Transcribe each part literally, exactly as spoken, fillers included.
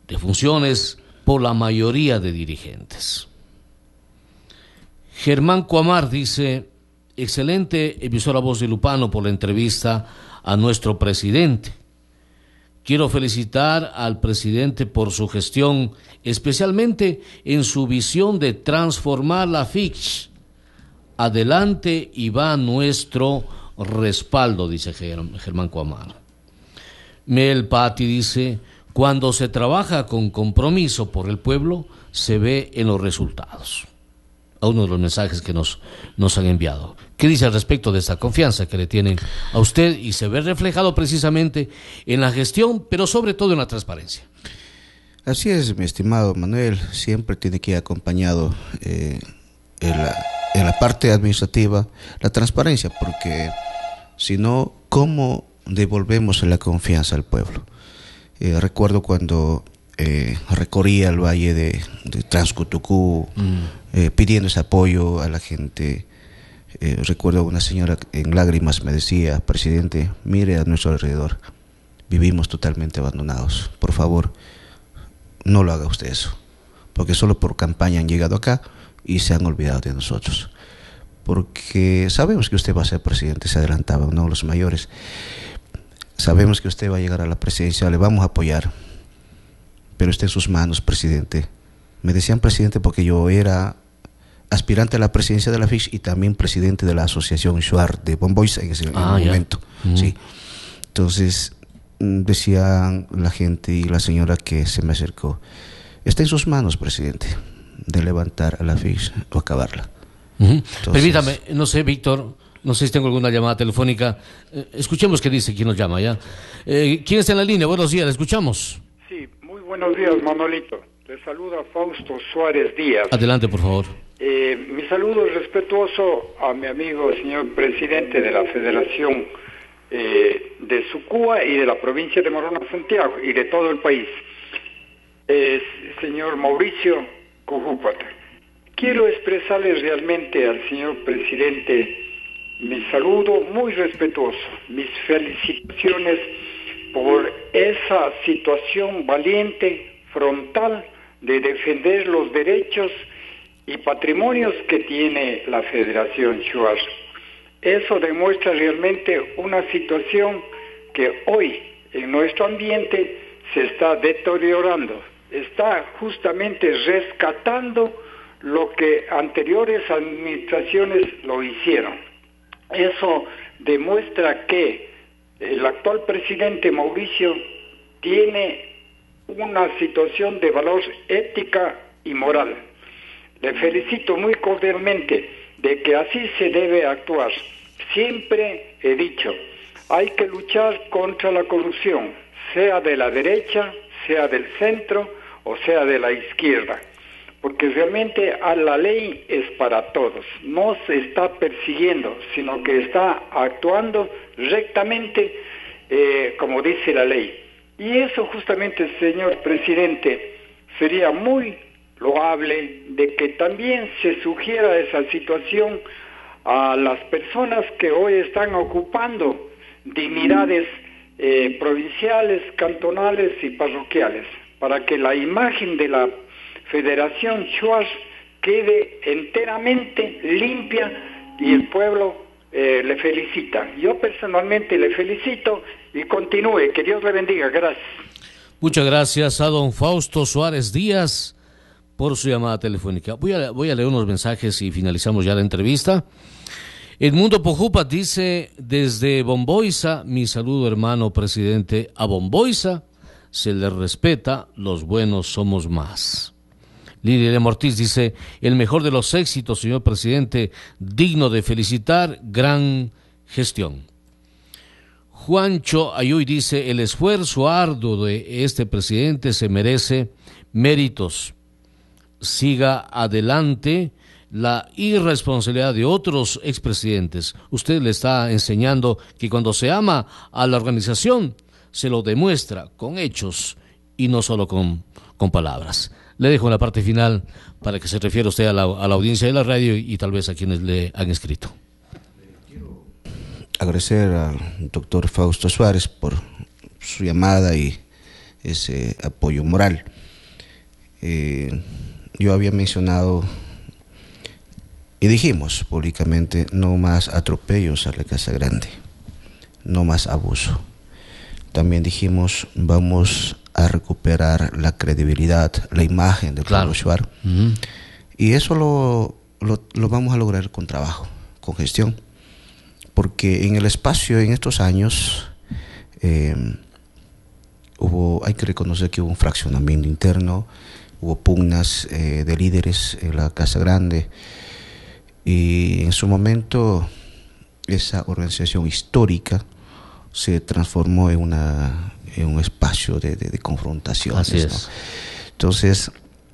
de funciones por la mayoría de dirigentes. Germán Cuamar dice: excelente emisora Voz de Lupano por la entrevista a nuestro presidente. Quiero felicitar al presidente por su gestión, especialmente en su visión de transformar la F I C H. Adelante y va nuestro respaldo, dice Germán Cuamar. Mel Patti dice: cuando se trabaja con compromiso por el pueblo, se ve en los resultados. A uno de los mensajes que nos, nos han enviado. ¿Qué dice al respecto de esta confianza que le tienen a usted y se ve reflejado precisamente en la gestión, pero sobre todo en la transparencia? Así es, mi estimado Manuel, siempre tiene que ir acompañado eh, en, la, en la parte administrativa la transparencia, porque si no, ¿cómo devolvemos la confianza al pueblo? Eh, recuerdo cuando eh, recorría el valle de, de Transcutucú, mm. eh, pidiendo ese apoyo a la gente. Eh, recuerdo una señora en lágrimas me decía: presidente, mire a nuestro alrededor, vivimos totalmente abandonados, por favor, no lo haga usted eso, porque solo por campaña han llegado acá y se han olvidado de nosotros, porque sabemos que usted va a ser presidente, se adelantaban, ¿no?, los mayores. Sabemos que usted va a llegar a la presidencia, le vamos a apoyar, pero está en sus manos, presidente. Me decían presidente porque yo era aspirante a la presidencia de la F I C y también presidente de la asociación Shuar de Bomboiza en ese ah, momento. Uh-huh. Sí. Entonces decían la gente y la señora que se me acercó: está en sus manos, presidente, de levantar a la F I C o acabarla. Uh-huh. Entonces, permítame, no sé, Víctor, no sé si tengo alguna llamada telefónica. Eh, escuchemos qué dice, quién nos llama ya. Eh, ¿Quién está en la línea? Buenos días, le escuchamos. Sí, muy buenos días, Manolito. Le saluda Fausto Suárez Díaz. Adelante, por favor. Eh, mi saludo es respetuoso a mi amigo, señor presidente de la Federación eh, de Sucúa y de la provincia de Morona Santiago y de todo el país, eh, señor Mauricio Cujúpata. Quiero expresarle realmente al señor presidente mi saludo muy respetuoso, mis felicitaciones por esa situación valiente, frontal, de defender los derechos y patrimonios que tiene la Federación Shuar. Eso demuestra realmente una situación que hoy en nuestro ambiente se está deteriorando, está justamente rescatando lo que anteriores administraciones lo hicieron. Eso demuestra que el actual presidente Mauricio tiene una situación de valor ética y moral. Le felicito muy cordialmente de que así se debe actuar. Siempre he dicho, hay que luchar contra la corrupción, sea de la derecha, sea del centro o sea de la izquierda, porque realmente a la ley es para todos, no se está persiguiendo, sino que está actuando rectamente eh, como dice la ley. Y eso justamente, señor presidente, sería muy loable de que también se sugiera esa situación a las personas que hoy están ocupando dignidades eh, provinciales, cantonales y parroquiales, para que la imagen de la Federación Shuar quede enteramente limpia y el pueblo eh, le felicita. Yo personalmente le felicito y continúe. Que Dios le bendiga. Gracias. Muchas gracias a don Fausto Suárez Díaz por su llamada telefónica. Voy a, voy a leer unos mensajes y finalizamos ya la entrevista. Edmundo Pojupa dice: desde Bomboiza, mi saludo, hermano presidente. A Bomboiza se le respeta, los buenos somos más. Lidia de Mortiz dice: el mejor de los éxitos, señor presidente, digno de felicitar, gran gestión. Juancho Ayuy dice: el esfuerzo arduo de este presidente se merece méritos. Siga adelante la irresponsabilidad de otros expresidentes. Usted le está enseñando que cuando se ama a la organización, se lo demuestra con hechos y no solo con, con palabras. Le dejo la parte final para que se refiera usted a la, a la audiencia de la radio y, y tal vez a quienes le han escrito. Quiero agradecer al doctor Fausto Suárez por su llamada y ese apoyo moral. Eh, yo había mencionado y dijimos públicamente: no más atropellos a la Casa Grande, no más abuso. También dijimos: vamos a recuperar la credibilidad, la imagen del claro. pueblo shuar. Uh-huh. Y eso lo, lo, lo vamos a lograr con trabajo, con gestión. Porque en el espacio, en estos años, eh, hubo, hay que reconocer que hubo un fraccionamiento interno, hubo pugnas eh, de líderes en la Casa Grande. Y en su momento, esa organización histórica se transformó en una en un espacio de, de, de confrontaciones. Así es. ¿no? Entonces,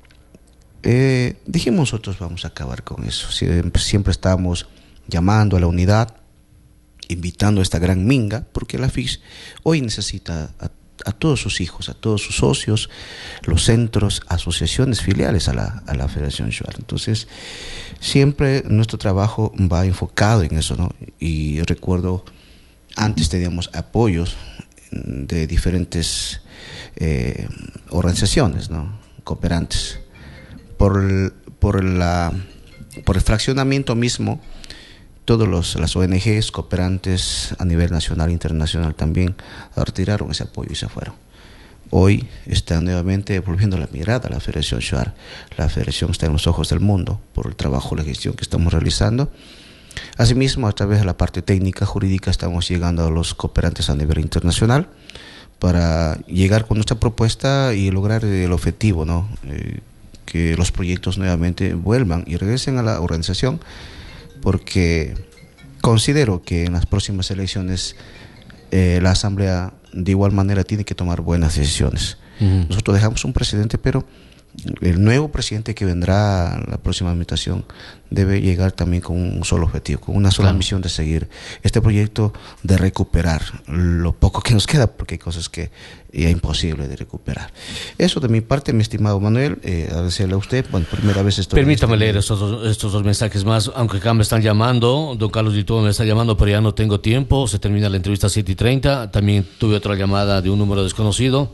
eh, dijimos nosotros vamos a acabar con eso. Siempre, siempre estábamos llamando a la unidad, invitando a esta gran minga, porque la F I X hoy necesita a, a todos sus hijos, a todos sus socios, los centros, asociaciones filiales a la, a la Federación Shuar. Entonces, siempre nuestro trabajo va enfocado en eso, ¿no? Y recuerdo, antes teníamos apoyos de diferentes eh, organizaciones, ¿no? Cooperantes. Por el, por, la, por el fraccionamiento mismo, todas las O N Ges, cooperantes a nivel nacional e internacional también retiraron ese apoyo y se fueron. Hoy está nuevamente volviendo la mirada a la Federación Shuar. La Federación está en los ojos del mundo por el trabajo, la gestión que estamos realizando. Asimismo, a través de la parte técnica, jurídica, estamos llegando a los cooperantes a nivel internacional para llegar con nuestra propuesta y lograr el objetivo, ¿no? Eh, que los proyectos nuevamente vuelvan y regresen a la organización, porque considero que en las próximas elecciones eh, la Asamblea de igual manera tiene que tomar buenas decisiones. Uh-huh. Nosotros dejamos un presidente, pero el nuevo presidente que vendrá a la próxima administración debe llegar también con un solo objetivo, con una sola claro. misión de seguir este proyecto, de recuperar lo poco que nos queda, porque hay cosas que es imposible de recuperar. Eso de mi parte, mi estimado Manuel, eh, agradecerle a usted. Bueno, primera vez estoy... Permítame este leer estos dos, estos dos mensajes más, aunque acá me están llamando, don Carlos Ditúa me está llamando, pero ya no tengo tiempo, se termina la entrevista a siete y treinta, también tuve otra llamada de un número desconocido.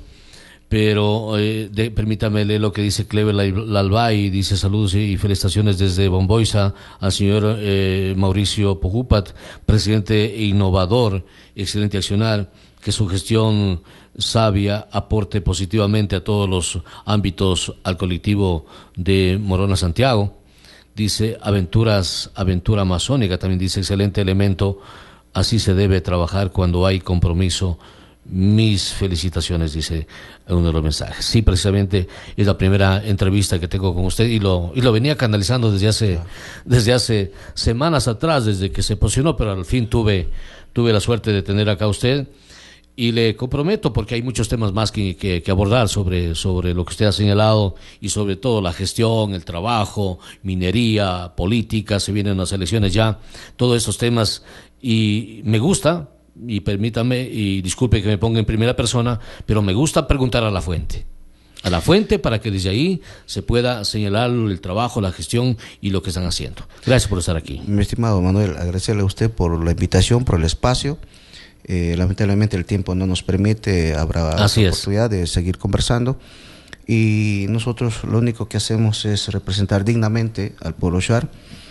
Pero eh, de, permítame leer lo que dice Clever Lalbay, dice saludos y felicitaciones desde Bomboiza al señor eh, Mauricio Pojupat, presidente innovador, excelente accionar, que su gestión sabia aporte positivamente a todos los ámbitos al colectivo de Morona Santiago. Dice aventuras, aventura amazónica, también dice excelente elemento, así se debe trabajar cuando hay compromiso. Mis felicitaciones, dice uno de los mensajes. Sí, precisamente es la primera entrevista que tengo con usted y lo y lo venía canalizando desde hace desde hace semanas atrás, desde que se posicionó, pero al fin tuve tuve la suerte de tener acá a usted y le comprometo, porque hay muchos temas más que, que, que abordar sobre, sobre lo que usted ha señalado y sobre todo la gestión, el trabajo, minería, política, se vienen las elecciones ya, todos estos temas, y me gusta. Y permítame, y disculpe que me ponga en primera persona, pero me gusta preguntar a la fuente, a la fuente para que desde ahí se pueda señalar el trabajo, la gestión y lo que están haciendo. Gracias por estar aquí. Mi estimado Manuel, agradecerle a usted por la invitación, por el espacio. Eh, lamentablemente el tiempo no nos permite, habrá Así la oportunidad es. de seguir conversando. Y nosotros lo único que hacemos es representar dignamente al pueblo shuar.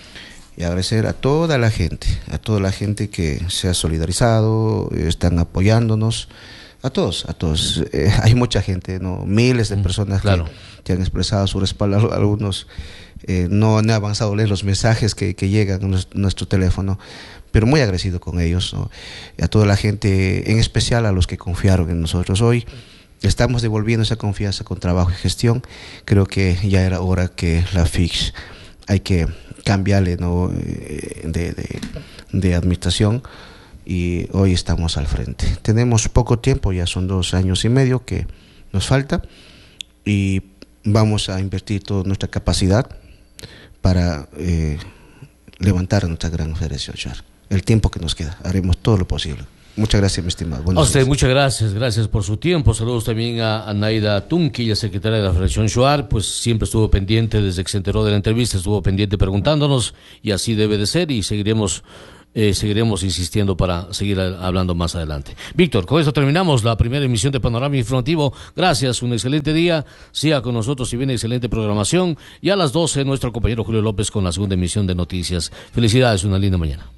Y agradecer a toda la gente, a toda la gente que se ha solidarizado, están apoyándonos, a todos, a todos. Eh, hay mucha gente, ¿no? Miles de personas claro. que, que han expresado su respaldo. Algunos eh, no, no han avanzado a leer los mensajes que, que llegan a nuestro, nuestro teléfono, pero muy agradecido con ellos, ¿no? A toda la gente, en especial a los que confiaron en nosotros. Hoy estamos devolviendo esa confianza con trabajo y gestión. Creo que ya era hora que la F I X hay que cambiarle, ¿no? de, de, de administración, y hoy estamos al frente. Tenemos poco tiempo, ya son dos años y medio que nos falta, y vamos a invertir toda nuestra capacidad para eh, levantar a nuestra gran Federación Shuar. El tiempo que nos queda, haremos todo lo posible. Muchas gracias, mi estimado. Buenos a usted, días. muchas gracias, gracias por su tiempo. Saludos también a, a Naida Tunqui, la secretaria de la Federación Shuar, pues siempre estuvo pendiente desde que se enteró de la entrevista, estuvo pendiente preguntándonos, y así debe de ser, y seguiremos eh, seguiremos insistiendo para seguir hablando más adelante. Víctor, con esto terminamos la primera emisión de Panorama Informativo. Gracias, un excelente día. Siga con nosotros y viene excelente programación. Y a las doce, nuestro compañero Julio López con la segunda emisión de Noticias. Felicidades, una linda mañana.